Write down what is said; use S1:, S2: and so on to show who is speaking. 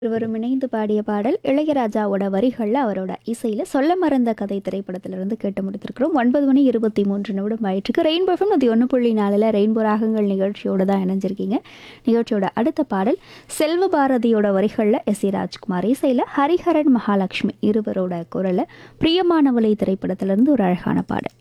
S1: இருவரும் இணைந்து பாடிய பாடல் இளையராஜாவோட வரிகளில் அவரோட இசையில் சொல்ல மறந்த கதை திரைப்படத்திலிருந்து கேட்டு முடித்திருக்கிறோம். 9:23 ஆயிற்றுக்கு ரெயின்போ எஃப்எம் 101.4 ரெயின்போ ராகங்கள் நிகழ்ச்சியோடு தான் இணைஞ்சிருக்கீங்க. நிகழ்ச்சியோட அடுத்த பாடல் செல்வ பாரதியோட வரிகளில் எஸ்.ஏ. ராஜ்குமார் இசையில் ஹரிஹரன் மகாலட்சுமி இருவரோட குரலில் பிரியமானவளை திரைப்படத்திலிருந்து ஒரு அழகான பாடல்.